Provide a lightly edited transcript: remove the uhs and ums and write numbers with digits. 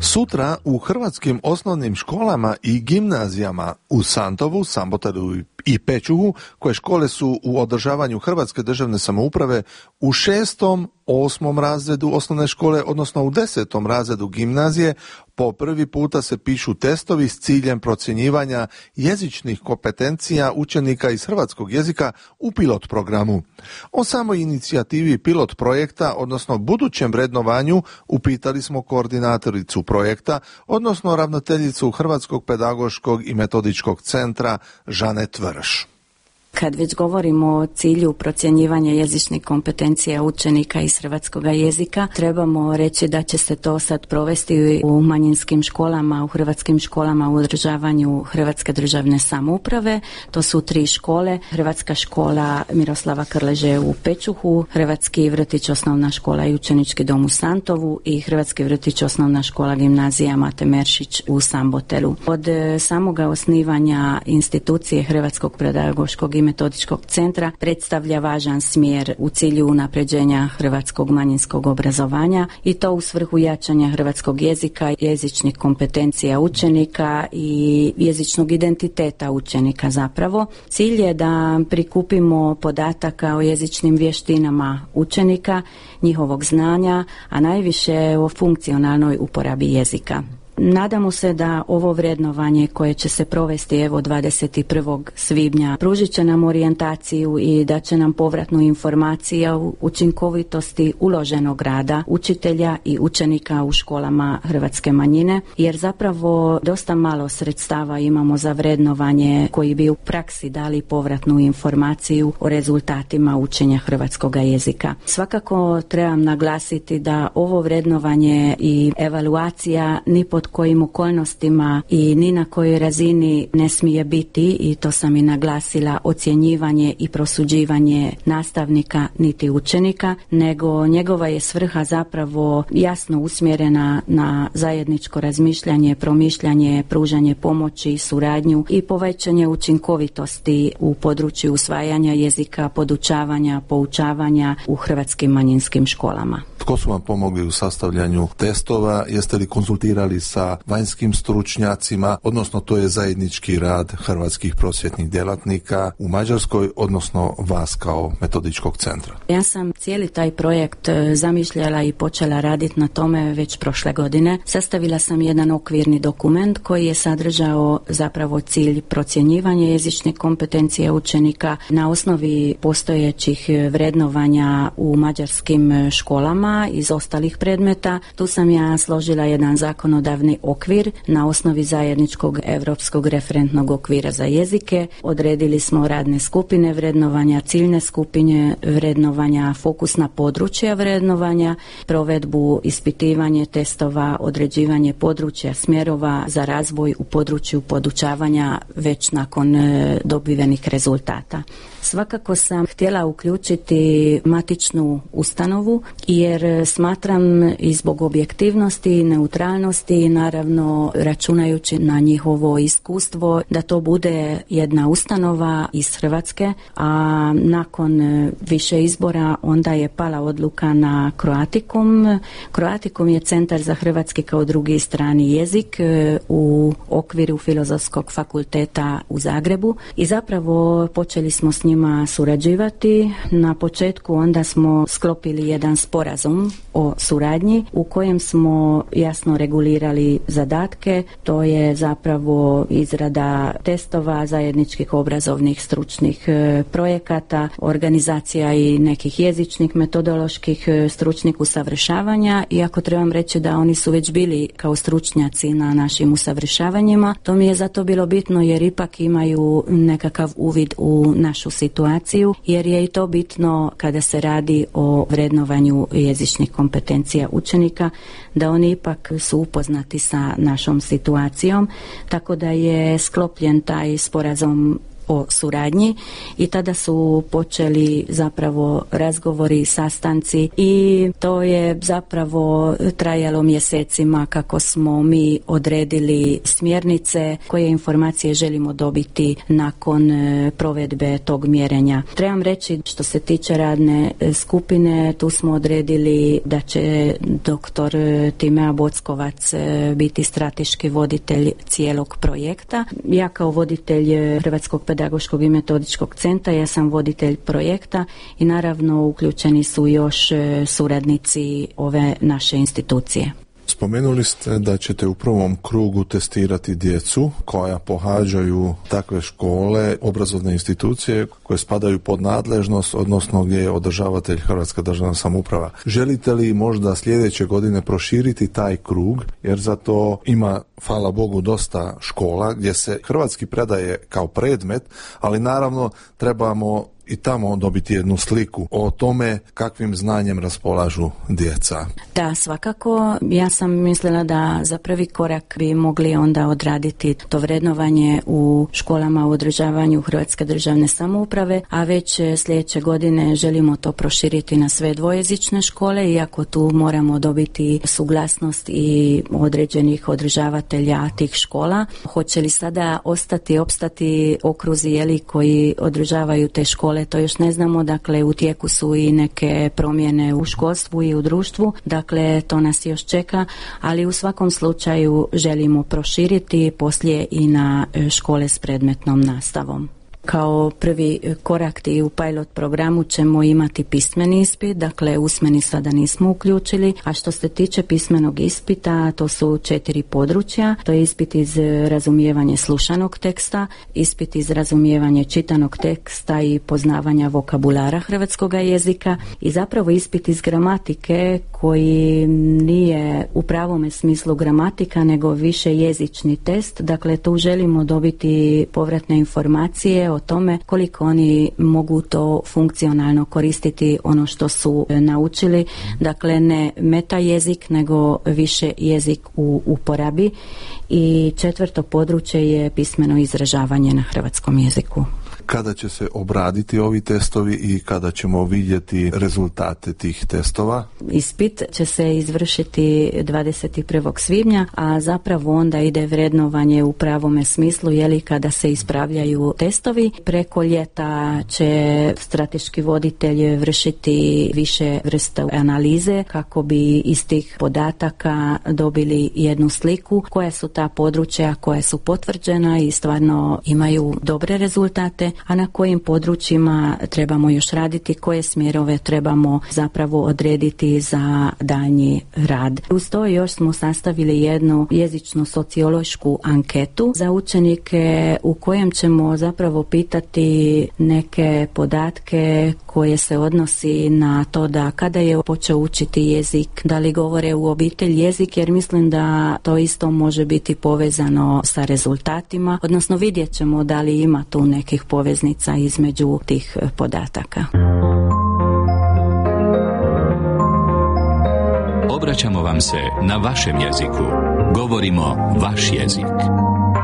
Sutra u hrvatskim osnovnim školama i gimnazijama u Santovu, Samboteru i Pečuhu, koje škole su u održavanju Hrvatske državne samouprave, u 6., 8. razredu osnovne škole, odnosno u 10. razredu gimnazije, po prvi puta se pišu testovi s ciljem procjenjivanja jezičnih kompetencija učenika iz hrvatskog jezika u pilot programu. O samoj inicijativi pilot projekta, odnosno budućem vrednovanju, upitali smo koordinatoricu projekta, odnosno ravnateljicu Hrvatskog pedagoškog i metodičkog centra Žanet Vrš. Kad već govorimo o cilju procjenjivanja jezičnih kompetencija učenika iz hrvatskog jezika, trebamo reći da će se to sad provesti u manjinskim školama, u hrvatskim školama u održavanju Hrvatske državne samouprave. To su 3 škole: Hrvatska škola Miroslava Krleže u Pečuhu, Hrvatski vrtić osnovna škola i učenički dom u Santovu i Hrvatski vrtić osnovna škola gimnazija Mate Meršić u Samboteru. Od samoga osnivanja institucije Hrvatskog pedagoškog i metodičkog centra predstavlja važan smjer u cilju unapređenja hrvatskog manjinskog obrazovanja i to u svrhu jačanja hrvatskog jezika, jezičnih kompetencija učenika i jezičnog identiteta učenika zapravo. Cilj je da prikupimo podataka o jezičnim vještinama učenika, njihovog znanja, a najviše o funkcionalnoj uporabi jezika. Nadamo se da ovo vrednovanje koje će se provesti 21. svibnja pružit će nam orijentaciju i da će nam povratnu informaciju o učinkovitosti uloženog rada učitelja i učenika u školama hrvatske manjine, jer zapravo dosta malo sredstava imamo za vrednovanje koji bi u praksi dali povratnu informaciju o rezultatima učenja hrvatskog jezika. Svakako trebam naglasiti da ovo vrednovanje i evaluacija ni pod kojim okolnostima i ni na kojoj razini ne smije biti, i to sam i naglasila, ocjenjivanje i prosuđivanje nastavnika niti učenika, nego njegova je svrha zapravo jasno usmjerena na zajedničko razmišljanje, promišljanje, pružanje pomoći, suradnju i povećanje učinkovitosti u području usvajanja jezika, podučavanja, poučavanja u hrvatskim manjinskim školama. Tko su vam pomogli u sastavljanju testova? Jeste li konzultirali sa vanjskim stručnjacima, odnosno to je zajednički rad hrvatskih prosvjetnih djelatnika u Mađarskoj, odnosno vas kao metodičkog centra? Ja sam cijeli taj projekt zamišljala i počela raditi na tome već prošle godine. Sastavila sam jedan okvirni dokument koji je sadržao zapravo cilj procjenjivanja jezičnih kompetencija učenika na osnovi postojećih vrednovanja u mađarskim školama iz ostalih predmeta. Tu sam ja složila jedan zakonodavni okvir na osnovi zajedničkog europskog referentnog okvira za jezike. Odredili smo radne skupine vrednovanja, ciljne skupine vrednovanja, fokusna područja vrednovanja, provedbu, ispitivanje testova, određivanje područja smjerova za razvoj u području podučavanja već nakon dobivenih rezultata. Svakako sam htjela uključiti matičnu ustanovu jer smatram i zbog objektivnosti i neutralnosti i naravno računajući na njihovo iskustvo da to bude jedna ustanova iz Hrvatske, a nakon više izbora onda je pala odluka na Croaticum. Croaticum je centar za hrvatski kao drugi strani jezik u okviru Filozofskog fakulteta u Zagrebu i zapravo počeli smo s njima surađivati. Na početku onda smo sklopili jedan sporazum o suradnji u kojem smo jasno regulirali zadatke. To je zapravo izrada testova, zajedničkih obrazovnih stručnih projekata, organizacija i nekih jezičnih metodoloških stručnih usavršavanja. Iako trebam reći da oni su već bili kao stručnjaci na našim usavršavanjima, to mi je zato bilo bitno jer ipak imaju nekakav uvid u našu situaciju, jer je i to bitno kada se radi o vrednovanju jezičnih kompetencija učenika, da oni ipak su upoznati sa našom situacijom, tako da je sklopljen taj sporazum o suradnji i tada su počeli zapravo razgovori, sastanci i to je zapravo trajalo mjesecima kako smo mi odredili smjernice koje informacije želimo dobiti nakon provedbe tog mjerenja. Trebam reći što se tiče radne skupine, tu smo odredili da će doktor Timea Bockovac biti strateški voditelj cijelog projekta. Ja kao voditelj Hrvatskog pedagoškog i metodičkog centra, ja sam voditelj projekta i naravno uključeni su još suradnici ove naše institucije. Spomenuli ste da ćete u prvom krugu testirati djecu koja pohađaju takve škole, obrazovne institucije koje spadaju pod nadležnost, odnosno gdje je održavatelj Hrvatska državna samouprava. Želite li možda sljedeće godine proširiti taj krug, jer za to ima, hvala Bogu, dosta škola gdje se hrvatski predaje kao predmet, ali naravno trebamo i tamo dobiti jednu sliku o tome kakvim znanjem raspolažu djeca. Da, svakako. Ja sam mislila da za prvi korak bi mogli onda odraditi to vrednovanje u školama u održavanju Hrvatske državne samouprave, a već sljedeće godine želimo to proširiti na sve dvojezične škole, iako tu moramo dobiti suglasnost i određenih održavatelja tih škola. Hoće li sada opstati okruzi koji održavaju te škole, to još ne znamo, dakle u tijeku su i neke promjene u školstvu i u društvu, dakle to nas još čeka, ali u svakom slučaju želimo proširiti poslije i na škole s predmetnom nastavom. Kao prvi korak i u pilot programu ćemo imati pismeni ispit, dakle usmeni sada nismo uključili, a što se tiče pismenog ispita, to su 4 područja, to je ispit iz razumijevanja slušanog teksta, ispit iz razumijevanja čitanog teksta i poznavanja vokabulara hrvatskog jezika i zapravo ispit iz gramatike koji nije u pravome smislu gramatika nego više jezični test, dakle tu želimo dobiti povratne informacije o tome koliko oni mogu to funkcionalno koristiti ono što su naučili, dakle ne meta jezik nego više jezik u uporabi. I 4. područje je pismeno izražavanje na hrvatskom jeziku. Kada će se obraditi ovi testovi i kada ćemo vidjeti rezultate tih testova? Ispit će se izvršiti 21. svibnja, a zapravo onda ide vrednovanje u pravome smislu, kada se ispravljaju testovi. Preko ljeta će strateški voditelj vršiti više vrsta analize kako bi iz tih podataka dobili jednu sliku koja su ta područja koja su potvrđena i stvarno imaju dobre rezultate, a na kojim područjima trebamo još raditi, koje smjerove trebamo zapravo odrediti za daljnji rad. Uz to još smo sastavili jednu jezično sociološku anketu za učenike u kojem ćemo zapravo pitati neke podatke koje se odnosi na to da kada je počeo učiti jezik, da li govore u obitelji jezik, jer mislim da to isto može biti povezano sa rezultatima, odnosno vidjet ćemo da li ima tu nekih poveznica između tih podataka. Obraćamo vam se na vašem jeziku. Govorimo vaš jezik.